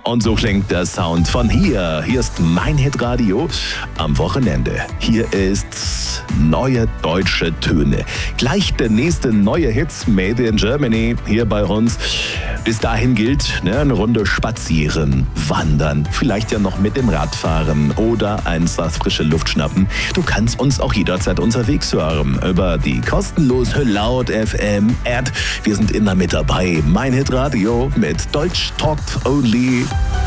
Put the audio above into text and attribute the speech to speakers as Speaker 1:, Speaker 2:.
Speaker 1: Und so klingt der Sound von hier. Hier ist mein Hitradio am Wochenende. Hier ist neue deutsche Töne. Gleich der nächste neue Hit Made in Germany hier bei uns. Bis dahin gilt, eine Runde spazieren, wandern, vielleicht ja noch mit dem Rad fahren oder einfach frische Luft schnappen. Du kannst uns auch jederzeit unterwegs hören über die kostenlose Laut FM App. Wir sind immer mit dabei. Mein Hitradio mit Deutsch Talk Only.